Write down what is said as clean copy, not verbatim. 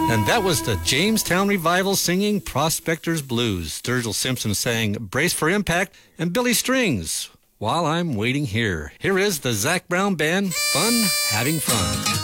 And that was the Jamestown Revival singing Prospector's Blues. Sturgill Simpson sang Brace for Impact, and Billy Strings, While I'm Waiting Here. Here is the Zac Brown Band, Fun Having Fun.